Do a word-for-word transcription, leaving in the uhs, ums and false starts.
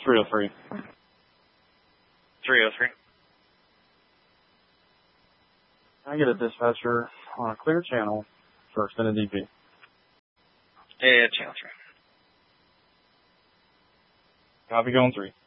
three oh three. three oh three. I get a dispatcher on a clear channel for extended D P. Yeah, channel three. Copy, going three.